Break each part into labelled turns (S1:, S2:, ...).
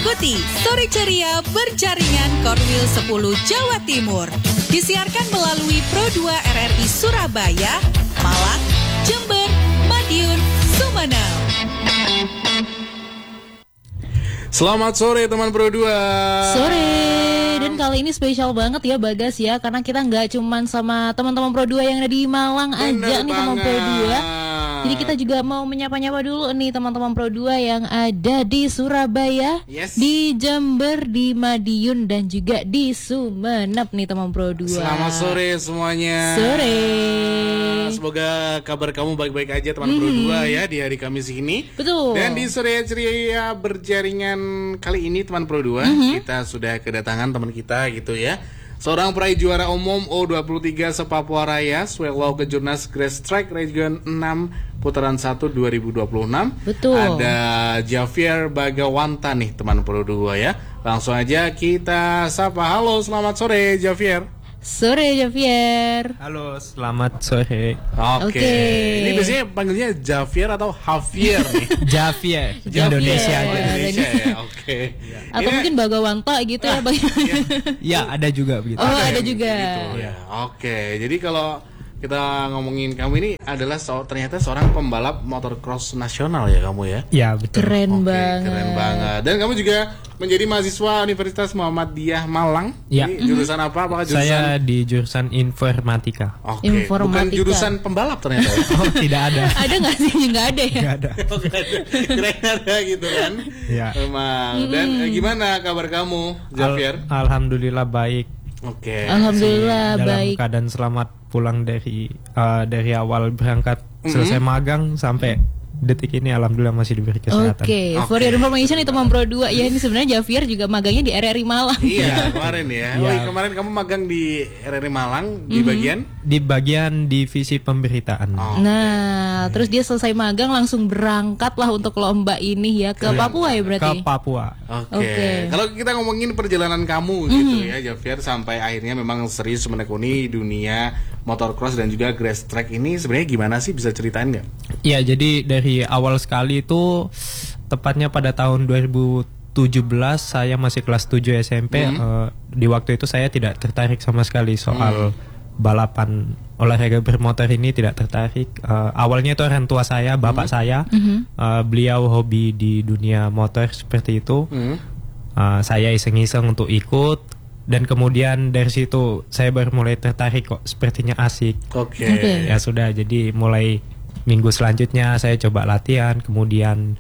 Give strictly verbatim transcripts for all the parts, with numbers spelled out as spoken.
S1: Ikuti Sore Ceria Berjaringan Korwil sepuluh Jawa Timur. Disiarkan melalui Pro dua R R I Surabaya, Malang, Jember, Madiun, Sumeneb.
S2: Selamat sore teman Pro dua.
S3: Sore. Dan kali ini spesial banget ya Bagas ya, karena kita nggak cuman sama teman-teman Pro dua yang ada di Malang
S2: Bener
S3: aja nih teman Pro dua. Jadi kita juga mau menyapa-nyapa dulu nih teman-teman Pro dua yang ada di Surabaya,
S2: yes.
S3: di Jember, di Madiun dan juga di Sumeneb nih teman Pro dua.
S2: Selamat sore semuanya.
S3: Sore.
S2: Semoga kabar kamu baik-baik aja teman
S3: hmm.
S2: Pro dua ya di hari Kamis ini.
S3: Betul.
S2: Dan di Sore Ceria Berjaringan kali ini teman Pro dua, mm-hmm. kita sudah kedatangan teman kita gitu ya. Seorang peraih juara umum U dua puluh tiga se-Papua Raya Swallow Kejurnas Grass Track Region enam Putaran satu dua ribu dua puluh enam.
S3: Betul.
S2: Ada Javier Bagawanta nih teman Pro dua ya. Langsung aja kita sapa. Halo, selamat sore Javier.
S3: Sore Javier.
S4: Halo, selamat sore.
S2: Oke. Okay. Okay. Ini biasanya panggilnya Javier atau Javier nih?
S4: Javier. Indonesia aja.
S2: Indonesia ya. Oke. Okay.
S3: Atau ya. Mungkin Bagawanta gitu ya.
S2: Ya.
S4: Ya, ada juga begitu.
S3: Oh,
S2: ada,
S3: ada juga.
S2: Gitu, ya. Oke. Okay. Jadi kalau kita ngomongin kamu ini adalah so, ternyata seorang pembalap motocross nasional ya kamu ya?
S4: Ya betul.
S3: Keren
S2: okay,
S3: banget.
S2: Keren banget. Dan kamu juga menjadi mahasiswa Universitas Muhammadiyah Malang.
S4: Ya.
S2: Jadi, jurusan apa? Apakah jurusan?
S4: Saya di jurusan informatika.
S2: Oke. Okay. Bukan jurusan pembalap ternyata. Ya?
S4: Oh tidak ada.
S3: Ada nggak sih? Nggak ada ya?
S4: Nggak ada.
S2: Oh, keren ada gitu kan?
S4: Ya.
S2: Memang. Dan hmm. gimana kabar kamu, Javier?
S4: Al- Alhamdulillah baik.
S2: Oke. Okay.
S3: Alhamdulillah
S4: dalam
S3: baik.
S4: Dalam keadaan selamat pulang dari uh, dari awal berangkat mm-hmm. selesai magang sampai detik ini alhamdulillah masih diberi kesehatan.
S3: Oke, okay. okay. For your information nih teman Pro dua ya, ini sebenarnya Javier juga magangnya di R R I Malang.
S2: Iya, kemarin ya.
S4: ya.
S2: Oh, kemarin kamu magang di R R I Malang di mm-hmm. bagian
S4: di bagian divisi pemberitaan.
S2: Oh,
S3: nah, okay. terus dia selesai magang langsung berangkat lah untuk lomba ini ya ke Keren. Papua ya berarti.
S4: Ke Papua.
S2: Oke. Okay. Okay. Kalau kita ngomongin perjalanan kamu mm-hmm. gitu ya, Javier, sampai akhirnya memang serius menekuni dunia motocross dan juga grass track ini, sebenarnya gimana sih, bisa ceritain nggak?
S4: Iya, jadi dari awal sekali itu tepatnya pada tahun dua ribu tujuh belas saya masih kelas tujuh S M P. Mm-hmm. uh, di waktu itu saya tidak tertarik sama sekali soal mm-hmm. balapan olahraga bermotor ini, tidak tertarik. Uh, awalnya itu orang tua saya, bapak mm-hmm. saya, mm-hmm. uh, beliau hobi di dunia motor seperti itu. Mm-hmm. uh, saya iseng-iseng untuk ikut. Dan kemudian dari situ saya baru mulai tertarik, kok sepertinya asik.
S2: Oke.
S4: Okay. Okay. Ya sudah, jadi mulai minggu selanjutnya saya coba latihan, kemudian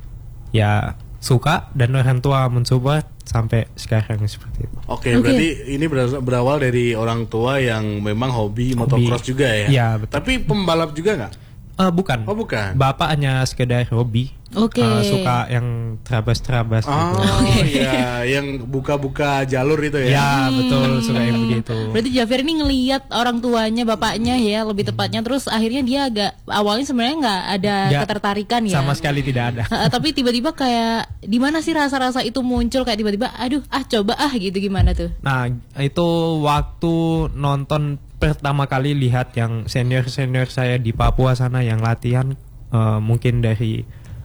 S4: ya suka dan orang tua mensupport sampai sekarang seperti itu.
S2: Oke, okay, okay. Berarti ini berawal dari orang tua yang memang hobi, hobi. motocross juga ya?
S4: Iya, betul.
S2: Tapi pembalap juga nggak?
S4: Uh, bukan.
S2: Oh, bukan.
S4: Bapak hanya sekedar hobi.
S3: Oke. Okay.
S4: Uh, suka yang terabas-terabas.
S2: Oh gitu. Iya, yang buka-buka jalur itu ya.
S4: Ya betul, suka yang begitu.
S3: Berarti Javier ini ngelihat orang tuanya, bapaknya ya lebih tepatnya, terus akhirnya dia agak awalnya sebenarnya nggak ada ya, ketertarikan ya.
S4: Sama sekali tidak ada.
S3: Uh, tapi tiba-tiba kayak di mana sih rasa-rasa itu muncul, kayak tiba-tiba aduh ah coba ah gitu, gimana tuh?
S4: Nah itu waktu nonton pertama kali lihat yang senior-senior saya di Papua sana yang latihan, uh, mungkin dari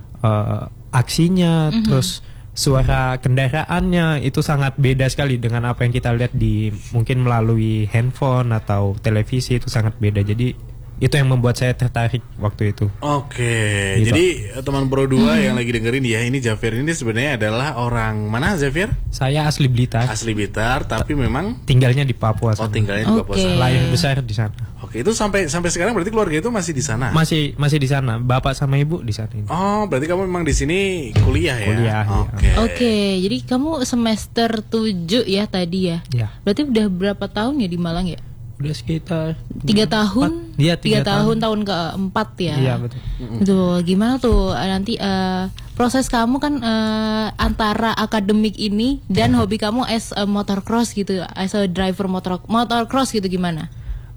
S4: Uh, aksinya, mm-hmm. terus suara kendaraannya itu sangat beda sekali dengan apa yang kita lihat di mungkin melalui handphone atau televisi, itu sangat beda. Jadi itu yang membuat saya tertarik waktu itu.
S2: Oke, gitu. Jadi teman Pro dua hmm. yang lagi dengerin ya, ini Javier ini sebenarnya adalah orang mana, Javier?
S4: Saya asli Blitar.
S2: Asli Blitar, tapi memang
S4: tinggalnya di Papua sana.
S2: Oh, tinggalnya di Papua sana.
S4: Lahir besar di sana.
S2: Oke, itu sampai sampai sekarang berarti keluarga itu masih di sana?
S4: Masih masih di sana. Bapak sama ibu di sana.
S2: Oh, berarti kamu memang di sini kuliah ya?
S4: Kuliah.
S2: Oke.
S3: Ya. Oke, jadi kamu semester tujuh ya tadi ya?
S4: Ya.
S3: Berarti udah berapa tahun ya di Malang ya?
S4: Udah sekitar
S3: tiga tahun.
S4: Iya,
S3: tiga, tiga tahun, tahun keempat ya.
S4: Iya betul.
S3: Betul. Gimana tuh nanti uh, proses kamu kan uh, antara akademik ini dan hobi kamu as a motocross gitu, as a driver motor motocross gitu, gimana?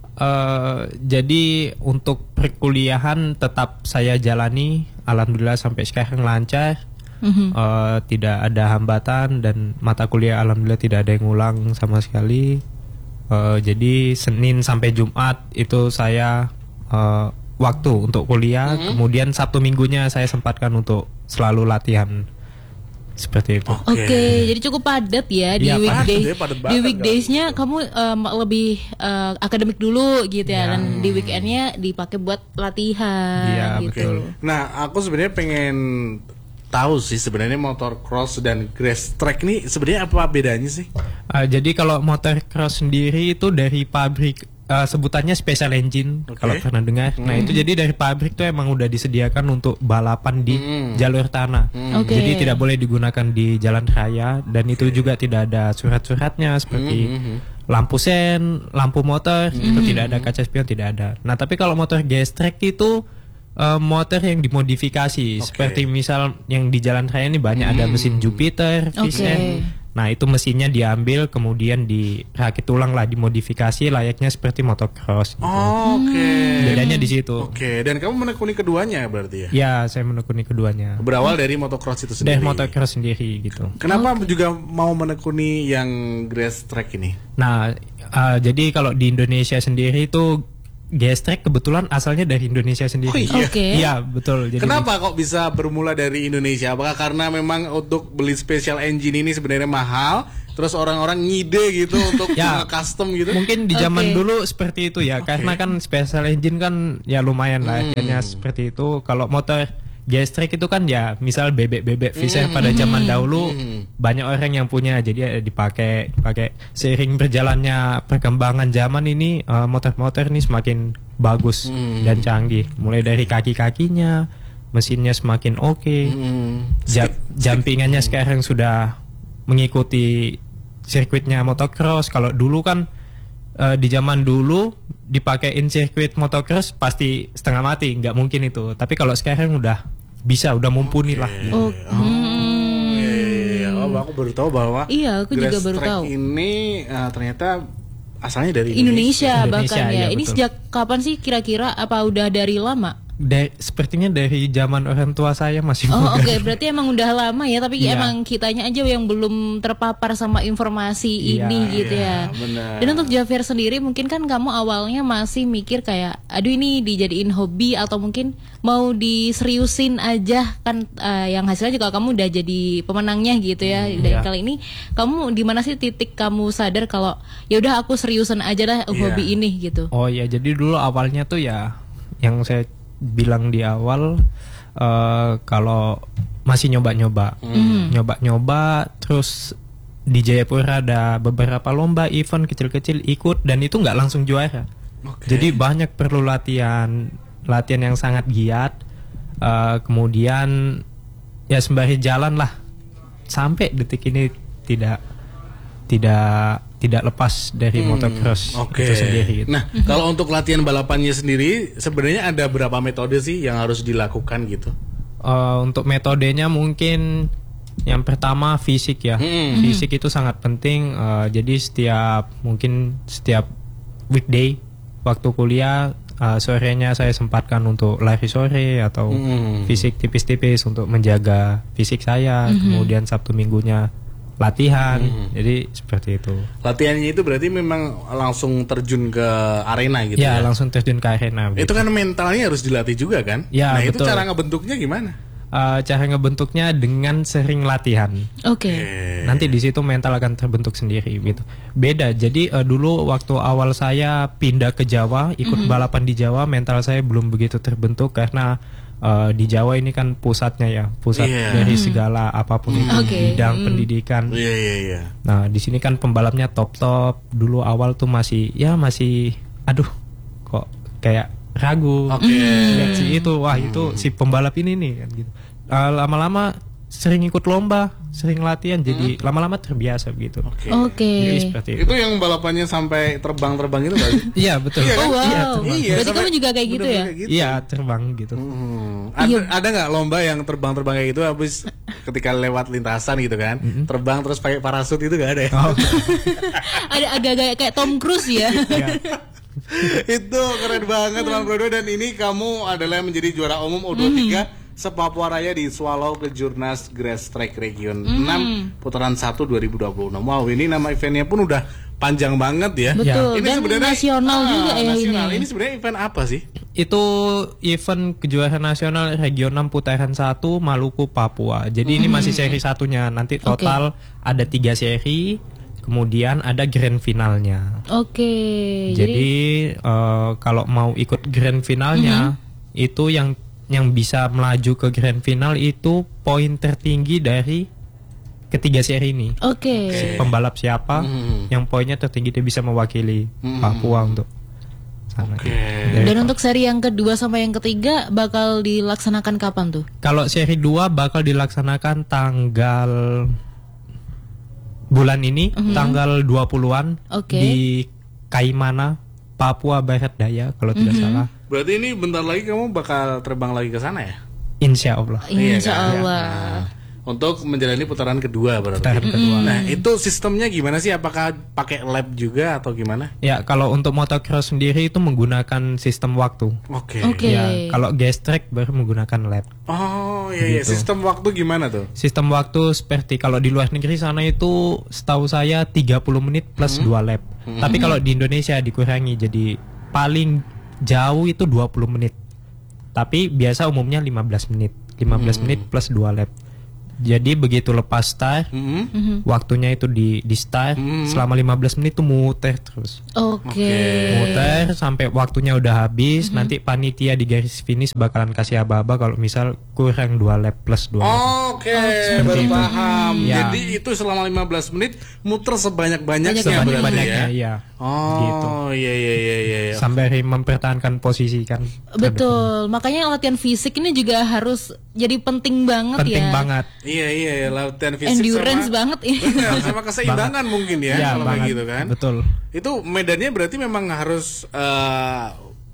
S4: Uh, jadi untuk perkuliahan tetap saya jalani, alhamdulillah sampai sekarang lancar. Mm-hmm. Uh, tidak ada hambatan dan mata kuliah alhamdulillah tidak ada yang ngulang sama sekali. Uh, jadi Senin sampai Jumat itu saya uh, waktu untuk kuliah, mm-hmm. kemudian Sabtu Minggunya saya sempatkan untuk selalu latihan Seperti itu.
S3: Oke, jadi cukup padat ya di
S4: Iya,
S3: weekday.
S2: padat ya, padat
S3: Di
S2: banget,
S3: weekdaysnya kamu um, lebih uh, akademik dulu gitu ya,
S4: Iya.
S3: dan di weekendnya dipakai buat latihan
S4: Iya,
S3: gitu.
S4: betul.
S2: Nah, aku sebenarnya pengen tahu sih sebenarnya motocross dan grass track ini sebenarnya apa bedanya sih?
S4: Uh, jadi kalau motocross sendiri itu dari pabrik, uh, sebutannya special engine,
S2: Oke.
S4: kalau pernah dengar. Nah itu jadi dari pabrik tuh emang udah disediakan untuk balapan di jalur tanah.
S3: Oke.
S4: Jadi tidak boleh digunakan di jalan raya, dan itu juga tidak ada surat-suratnya seperti lampu sen, lampu motor, itu tidak ada, kaca spion tidak ada. Nah tapi kalau motor gas track itu uh, motor yang dimodifikasi, seperti misal yang di jalan raya ini banyak ada mesin Jupiter, V
S3: Oke.
S4: ten. Nah itu mesinnya diambil kemudian dirakit ulang lah, dimodifikasi layaknya seperti motocross gitu.
S2: Oke.
S4: Bedanya di situ.
S2: Oke, dan kamu menekuni keduanya berarti ya?
S4: Ya saya menekuni keduanya
S2: Berawal dari motocross itu sendiri.
S4: dari motocross sendiri gitu.
S2: Kenapa juga mau menekuni yang grass track ini?
S4: Nah uh, jadi kalau di Indonesia sendiri itu gas track kebetulan asalnya dari Indonesia sendiri.
S2: Oh, iya?
S3: Oke.
S4: Iya betul. Jadi
S2: Kenapa kok bisa bermula dari Indonesia? Apakah karena memang untuk beli special engine ini sebenarnya mahal, terus orang-orang ngide gitu untuk
S4: Ya,
S2: custom gitu?
S4: mungkin di zaman
S3: Oke.
S4: dulu seperti itu ya, karena kan special engine kan ya lumayan lah, akhirnya seperti itu. Kalau motor gas track itu kan ya misal bebek-bebek Fisher pada zaman dahulu banyak orang yang punya, jadi ya dipakai dipakai seiring berjalannya perkembangan zaman ini, eh, motor-motor ini semakin bagus dan canggih, mulai dari kaki-kakinya, mesinnya semakin oke,
S2: Hmm.
S4: ja- jumpingannya sekarang sudah mengikuti sirkuitnya motocross. Kalau dulu kan eh, di zaman dulu dipakein sirkuit motocross pasti setengah mati, nggak mungkin itu. Tapi kalau sekarang udah bisa, udah mumpuni lah.
S3: Oh,
S2: Iya, iya, iya. Oh, aku baru tahu bahwa
S3: Iya, aku juga
S2: grass
S3: baru
S2: track
S3: tahu.
S2: ini uh, ternyata asalnya dari
S3: Indonesia,
S4: Indonesia,
S3: bahkan ya.
S4: iya,
S3: Ini
S4: betul.
S3: sejak kapan sih kira-kira? Apa udah dari lama?
S4: Da- sepertinya dari zaman orang tua saya masih
S3: Oh
S4: muda.
S3: oke, berarti emang udah lama ya, tapi
S4: Iya.
S3: emang kitanya aja yang belum terpapar sama informasi
S4: Iya,
S3: ini gitu
S2: iya,
S3: ya.
S2: benar.
S3: Dan untuk Javier sendiri mungkin kan kamu awalnya masih mikir kayak, aduh ini dijadiin hobi atau mungkin mau diseriusin aja kan, eh, yang hasilnya juga kamu udah jadi pemenangnya gitu ya. Dan
S4: iya.
S3: kali ini kamu di mana sih titik kamu sadar kalau ya udah aku seriusan aja lah hobi
S2: Iya.
S3: ini gitu.
S4: Oh ya, jadi dulu awalnya tuh ya yang saya bilang di awal, eh, kalau masih nyoba-nyoba, nyoba-nyoba, terus di Jayapura ada beberapa lomba event kecil-kecil ikut, dan itu nggak langsung juara.
S2: Oke.
S4: Jadi banyak perlu latihan, latihan yang sangat giat. Eh, kemudian ya sembari jalan lah sampai detik ini tidak tidak tidak lepas dari motocross
S2: Oke.
S4: itu sendiri. Gitu.
S2: Nah, kalau untuk latihan balapannya sendiri sebenarnya ada berapa metode sih yang harus dilakukan gitu?
S4: Eh, untuk metodenya mungkin yang pertama fisik ya.
S2: Hmm.
S4: Fisik itu sangat penting. Eh, jadi setiap mungkin setiap weekday waktu kuliah, eh, sorenya saya sempatkan untuk lari sore atau
S2: Hmm.
S4: fisik tipis-tipis untuk menjaga fisik saya. Kemudian Sabtu Minggunya latihan. Jadi seperti itu.
S2: Latihannya itu berarti memang langsung terjun ke arena gitu
S4: Ya,
S2: ya?
S4: langsung terjun ke arena.
S2: Itu kan mentalnya harus dilatih juga kan?
S4: Ya,
S2: nah, itu
S4: betul.
S2: cara ngebentuknya gimana?
S4: Eh, cara ngebentuknya dengan sering latihan.
S3: Oke.
S4: Nanti di situ mental akan terbentuk sendiri gitu. Beda. Jadi eh, dulu waktu awal saya pindah ke Jawa, ikut balapan di Jawa, mental saya belum begitu terbentuk karena eh, di Jawa ini kan pusatnya ya, pusat
S2: Iya.
S4: dari segala apapun itu,
S3: Oke.
S4: bidang pendidikan.
S2: Iya, iya, iya.
S4: Nah, di sini kan pembalapnya top-top. Dulu awal tuh masih ya masih aduh kok kayak ragu.
S2: Oke.
S4: Lihat si itu, wah itu si pembalap ini nih kan gitu. Eh, lama-lama sering ikut lomba, sering latihan, jadi lama-lama terbiasa gitu.
S2: Oke.
S3: Oke.
S4: Jadi seperti itu.
S2: Itu yang balapannya sampai terbang-terbang itu nggak sih?
S4: Iya betul.
S2: Iya kan?
S3: Oh wow.
S4: Iya, terbang.
S2: Iya,
S3: Berarti
S2: sampai
S3: kamu juga kayak gitu
S2: bener-bener
S3: ya?
S2: kayak gitu.
S4: Iya terbang gitu.
S2: Hmm. Ada ada nggak lomba yang terbang-terbang kayak gitu habis ketika lewat lintasan gitu kan? Terbang terus pakai parasut itu nggak ada ya?
S4: Oh,
S3: Ada agak-agak kayak Tom Cruise ya.
S4: iya.
S2: Itu keren banget teman Bro dan ini kamu adalah yang menjadi juara umum U dua puluh tiga se-Papua Raya di Swallow Kejurnas Grass Track Region enam putaran satu dua ribu dua puluh enam. Wow, ini nama eventnya pun udah panjang banget ya.
S3: Betul.
S2: Ini
S3: Dan
S2: sebenarnya
S3: nasional
S2: ah,
S3: juga ya
S2: nasional.
S3: ini.
S2: Ini sebenarnya event apa sih?
S4: Itu event kejuaraan nasional regional putaran satu Maluku Papua. Jadi ini masih seri satunya. Nanti total ada tiga seri, kemudian ada grand finalnya.
S3: Oke.
S4: Jadi, eh, kalau mau ikut grand finalnya itu yang yang bisa melaju ke grand final itu poin tertinggi dari ketiga seri ini.
S3: Oke.
S4: Si pembalap siapa yang poinnya tertinggi dia bisa mewakili Papua untuk sana.
S2: Oke.
S4: Jadi,
S3: Dan untuk seri yang kedua sampai yang ketiga bakal dilaksanakan kapan tuh?
S4: kalau seri dua bakal dilaksanakan tanggal bulan ini, tanggal dua puluhan
S3: Oke.
S4: di Kaimana, Papua Barat Daya kalau tidak salah.
S2: Berarti ini bentar lagi kamu bakal terbang lagi ke sana ya?
S4: Insya Allah.
S2: Iya
S3: Insya
S2: kan?
S3: Allah.
S2: Nah, untuk menjalani putaran kedua berarti.
S4: Putaran kedua.
S2: Nah, itu sistemnya gimana sih? Apakah pakai lab juga atau gimana?
S4: Ya, kalau untuk motocross sendiri itu menggunakan sistem waktu.
S2: Oke.
S3: Oke.
S4: Ya, kalau gas track baru menggunakan lap.
S2: Oh, iya iya.
S4: Gitu.
S2: Sistem waktu gimana tuh?
S4: Sistem waktu seperti kalau di luar negeri sana itu setahu saya tiga puluh menit plus dua lap. Tapi kalau di Indonesia dikurangi jadi paling jauh itu dua puluh menit. Tapi biasa umumnya lima belas menit. lima belas menit plus dua lap. Jadi begitu lepas start,
S2: Mm-hmm.
S4: waktunya itu di di start selama lima belas menit tuh muter terus.
S3: Oke.
S4: Muter sampai waktunya udah habis, nanti panitia di garis finish bakalan kasih aba-aba kalau misal kurang dua lap plus dua lap.
S2: Oke, baru
S4: itu.
S2: paham.
S4: Ya.
S2: Jadi itu selama lima belas menit muter sebanyak-banyaknya
S3: Banyak
S2: berarti
S4: Sebanyak-banyaknya,
S2: ya.
S4: iya.
S2: Oh,
S4: Gitu.
S2: iya iya iya iya. iya.
S4: Sampai mempertahankan posisi kan.
S3: Betul. Makanya latihan fisik ini juga harus jadi penting banget
S4: Penting
S3: ya.
S4: banget.
S2: Iya iya iya, latihan fisik
S3: Endurance
S2: sama,
S3: banget ya.
S2: benar, sama keseimbangan mungkin ya,
S4: Iya,
S2: kalau kayak
S4: banget.
S2: gitu kan.
S4: Betul.
S2: Itu medannya berarti memang harus eh,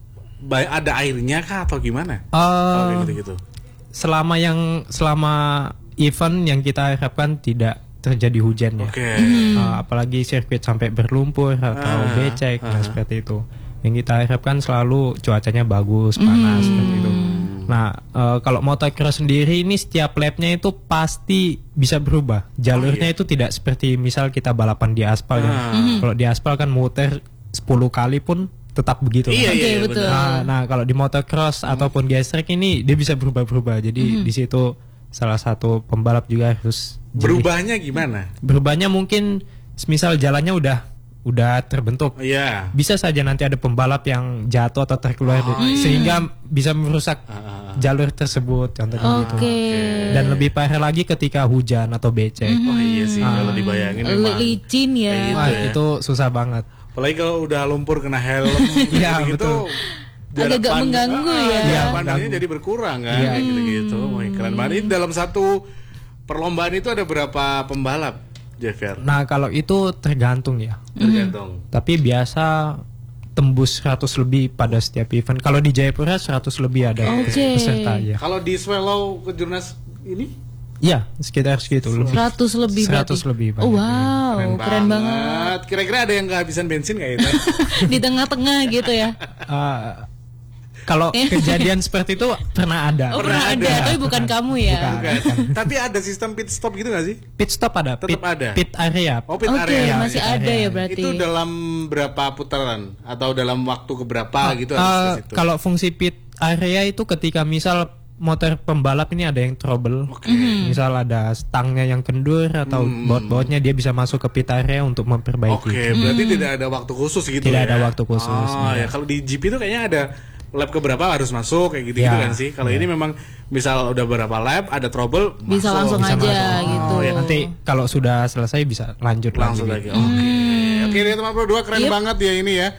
S2: ba- ada airnya kah atau gimana?
S4: Eh,
S2: Kalau kayak gitu-gitu.
S4: selama yang selama event yang kita harapkan tidak terjadi hujan ya.
S2: Oke.
S4: Uh, apalagi sirkuit sampai berlumpur atau
S2: Ah,
S4: becek nah seperti itu. Yang kita harapkan selalu cuacanya bagus, panas seperti itu. Nah, uh, kalau motocross sendiri ini setiap lapnya itu pasti bisa berubah. Jalurnya itu tidak seperti misal kita balapan di aspal ya. Kalau di aspal kan muter sepuluh kali pun tetap begitu.
S2: Iya
S3: Oke,
S2: iya iya,
S3: betul.
S2: benar.
S4: Nah, nah kalau di motocross ataupun gas track ini dia bisa berubah-berubah. Jadi di situ salah satu pembalap juga harus jeli.
S2: Berubahnya gimana?
S4: Berubahnya mungkin misal jalannya udah udah terbentuk.
S2: Iya.
S4: Bisa saja nanti ada pembalap yang jatuh atau terkeluar
S2: Oh,
S4: di-
S2: iya.
S4: sehingga bisa merusak
S2: Ah,
S4: jalur tersebut contohnya gitu.
S3: Oke.
S4: Dan lebih parah lagi ketika hujan atau becek.
S2: Oh iya sih, kalau dibayangin memang.
S3: Licin ya.
S2: Kayak gitu
S4: Wah,
S2: ya.
S4: itu susah banget.
S2: Apalagi kalau udah lumpur kena helm
S4: Iya,
S2: gitu,
S4: betul.
S3: Agak-agak
S2: jarak pandang-
S3: mengganggu
S2: ah,
S3: ya.
S2: jarak
S4: Iya,
S2: pandangnya
S4: mengganggu.
S2: jadi berkurang kan,
S4: Iya.
S2: kayak gitu-gitu. Wah, keren banget. Ini dalam satu perlombaan itu ada berapa pembalap, Javier?
S4: Nah, kalau itu tergantung ya.
S2: Tergantung.
S4: Tapi biasa tembus seratus lebih pada setiap event. Kalau di Jayapura seratus lebih ada
S3: Oke.
S4: peserta ya.
S2: Kalau di Swallow Kejurnas ini
S4: Ya, sekitar segitu lebih.
S3: seratus lebih
S4: seratus
S3: berarti.
S4: lebih
S3: Oh,
S4: banyak.
S3: wow, keren, banget.
S2: Kira-kira ada yang kehabisan bensin nggak itu?
S3: Di tengah-tengah gitu ya.
S4: Uh, kalau kejadian seperti itu pernah ada.
S3: Oh, pernah ada, tapi bukan kamu ya.
S2: Bukan. Tapi ada sistem pit stop gitu nggak sih?
S4: Pit stop ada,
S2: Tetap
S4: pit,
S2: ada?
S4: pit area.
S2: Oh, pit
S3: Oke,
S2: area.
S3: masih
S2: Pit
S3: ada
S2: area.
S3: ya berarti.
S2: Itu dalam berapa putaran atau dalam waktu keberapa gitu
S4: Uh,
S2: harus ke situ?
S4: kalau fungsi pit area itu ketika misal motor pembalap ini ada yang trouble, misal ada stangnya yang kendur atau baut-bautnya dia bisa masuk ke pit area untuk memperbaiki.
S2: Oke, berarti tidak ada waktu khusus gitu
S4: Tidak
S2: ya?
S4: ada waktu khusus,
S2: Oh, ya
S4: iya.
S2: kalau di G P itu kayaknya ada lap keberapa harus masuk kayak gitu, -gitu
S4: Ya,
S2: kan sih. Kalau ini memang misal udah berapa lap ada trouble
S3: Bisa
S2: masuk.
S3: langsung aja gitu.
S2: Oh, ya.
S4: Nanti kalau sudah selesai bisa lanjut
S2: Langsung
S4: lagi.
S2: lagi. Oke. Oke, deh teman Pro dua keren
S3: Yep.
S2: banget ya ini ya.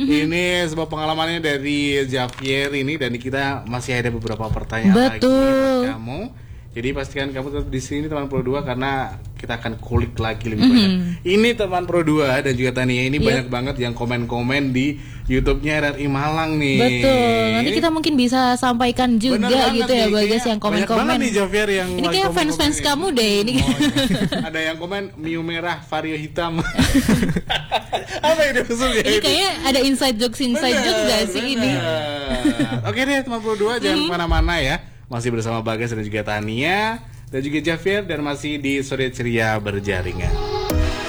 S2: Ini sebuah pengalamannya dari Javier ini dan kita masih ada beberapa pertanyaan lagi
S3: Betul.
S2: buat kamu. Jadi pastikan kamu tetap di sini teman Pro dua karena kita akan kulik lagi lebih banyak. Ini teman Pro dua dan juga Tania ini
S3: Yep.
S2: banyak banget yang komen-komen di YouTube-nya R R I Malang nih.
S3: Betul. Nanti kita mungkin bisa sampaikan juga
S2: Bener banget
S3: gitu ya
S2: nih,
S3: bagas
S2: kayaknya
S3: yang
S2: banyak banget
S3: komen-komen.
S2: nih Javier yang
S3: Ini
S2: lagi
S3: kayak
S2: komen-komen
S3: fans-fans
S2: ini.
S3: kamu deh ini.
S2: Oh, iya. Ada yang komen Mio merah, Vario hitam. Apa itu maksudnya?
S3: Ini kayaknya ada inside jokes inside
S2: Bener,
S3: jokes gak sih
S2: bener.
S3: ini?
S2: Oke deh teman Pro dua jangan kemana-mana ya. Masih bersama Bagas dan juga Tania dan juga Javier dan masih di Sore Ceria Berjaringan.